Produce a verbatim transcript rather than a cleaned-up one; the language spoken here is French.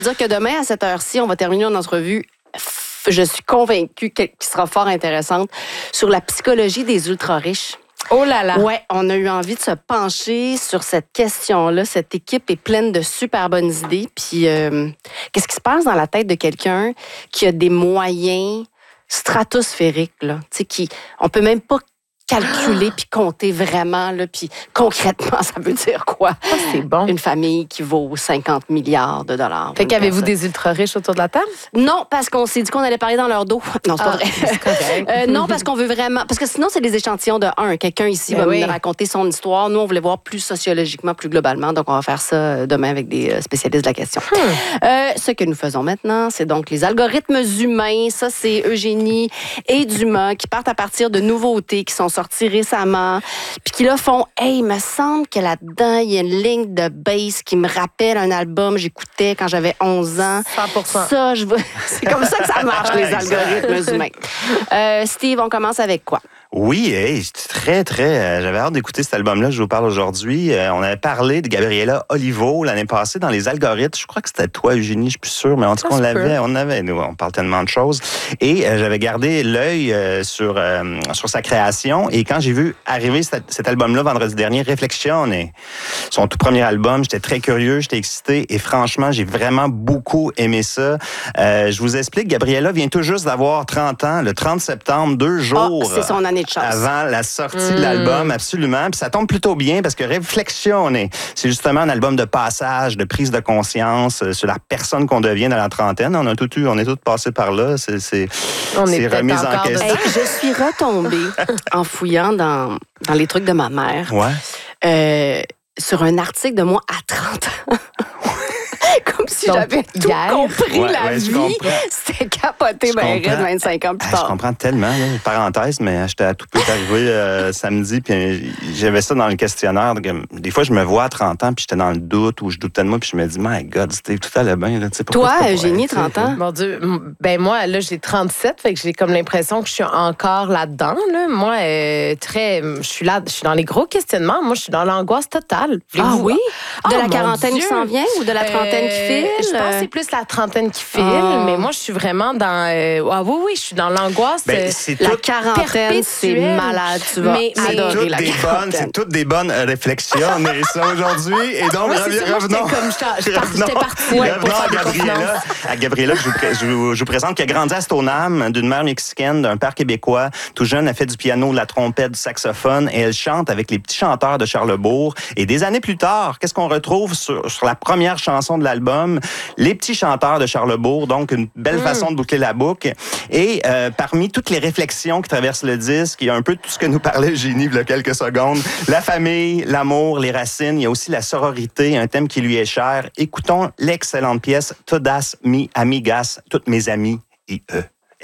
Dire que demain, à cette heure-ci, on va terminer une entrevue, je suis convaincue qu'elle qui sera fort intéressante, sur la psychologie des ultra-riches. Oh là là! Oui, on a eu envie de se pencher sur cette question-là. Cette équipe est pleine de super bonnes idées. Puis, euh, qu'est-ce qui se passe dans la tête de quelqu'un qui a des moyens stratosphériques, là? Tu sais, qui, on peut même pas calculer puis compter vraiment, là, puis concrètement, ça veut dire quoi? Ah, c'est bon. Une famille qui vaut cinquante milliards de dollars. Fait qu'avez-vous des ultra-riches autour de la table? Non, parce qu'on s'est dit qu'on allait parler dans leur dos. Non, c'est Ah, pas vrai. c'est correct. euh, non, parce qu'on veut vraiment... Parce que sinon, c'est des échantillons de un. Quelqu'un ici Ben va oui. nous raconter son histoire. Nous, on voulait voir plus sociologiquement, plus globalement. Donc, on va faire ça demain avec des spécialistes de la question. Hmm. Euh, ce que nous faisons maintenant, c'est donc les algorithmes humains. Ça, c'est Eugénie et Dumas qui partent à partir de nouveautés qui sont sorties récemment. Puis qui là font, hey, il me semble que là-dedans, il y a une ligne de bass qui me rappelle un album que j'écoutais quand j'avais onze ans. cent pour cent. Ça, je veux... C'est comme ça que ça marche, les algorithmes humains. Euh, Steve, on commence avec quoi? Oui, hey, j'étais très, très... Euh, j'avais hâte d'écouter cet album-là, je vous parle aujourd'hui. Euh, on avait parlé de Gabriela Olivo l'année passée dans les algorithmes. Je crois que c'était toi, Eugénie, je suis plus sûr, mais en tout cas, on l'avait, on avait, nous, on parle tellement de choses. Et euh, j'avais gardé l'œil euh, sur, euh, sur sa création. Et quand j'ai vu arriver cet, cet album-là vendredi dernier, Reflexione, son tout premier album, j'étais très curieux, j'étais excité. Et franchement, j'ai vraiment beaucoup aimé ça. Euh, je vous explique, Gabriela vient tout juste d'avoir trente ans, le trente septembre, deux jours... Oh, c'est son année de chance. Avant la sortie mmh. de l'album, absolument. Puis ça tombe plutôt bien parce que Reflexione, c'est justement un album de passage, de prise de conscience euh, sur la personne qu'on devient dans la trentaine. On a tout eu, on est tous passés par là. C'est, c'est, on est, c'est remis en question. Hey, je suis retombée en fouillant dans, dans les trucs de ma mère Ouais. euh, sur un article de moi à trente ans. Comme si Donc, j'avais tout hier. compris Ouais, la ouais, je vie. comprends. C'était capoté, Je ben raide, comprends. vingt-cinq ans plus Ah, tard. je comprends tellement, là, parenthèse, mais j'étais à tout peu arrivé euh, samedi, puis j'avais ça dans le questionnaire. Des fois, je me vois à trente ans, puis j'étais dans le doute, ou je doutais de moi, puis je me dis, my God, c'était tout allait bien. Là, toi, Eugénie, trente ans? Mon Dieu, ben moi, là, j'ai trente-sept, fait que j'ai comme l'impression que je suis encore là-dedans. Là. Moi, euh, très, je suis là, je suis dans les gros questionnements. Moi, je suis dans l'angoisse totale. Ah oui? De Oh, la mon quarantaine Dieu. qui s'en vient ou de la trentaine qui file? Euh, je pense que c'est plus la trentaine qui file, Oh. mais moi, je suis vraiment dans... Euh, ah oui, oui, je suis dans l'angoisse. Ben, euh, c'est La tout- quarantaine, c'est perpétuelle. malade. Tu vas Mais- mais- adorer toutes la des bonnes, quarantaine. c'est toutes des bonnes euh, réflexions, mais ça aujourd'hui. Et donc, Moi, c'est ça, moi, revenons. j'étais comme- j'étais- j'étais partie- j'étais partie, ouais, pour revenons à faire des Gabriela. confidences. À Gabriela, que je vous, pré- je, vous, je vous présente, qui a grandi à Stoneham, d'une mère mexicaine, d'un père québécois. Tout jeune, elle fait du piano, de la trompette, du saxophone, et elle chante avec les petits chanteurs de Charlesbourg. Et des années plus tard, qu'est-ce qu'on retrouve sur, sur la première chanson de l'album? Les petits chanteurs de Charlesbourg, donc une belle Mm. façon de boucler la boucle. Et euh, parmi toutes les réflexions qui traversent le disque, il y a un peu de tout ce que nous parlait Eugénie il y a quelques secondes. La famille, l'amour, les racines, il y a aussi la sororité, un thème qui lui est cher. Écoutons l'excellente pièce Todas mi amigas, toutes mes amies et eux.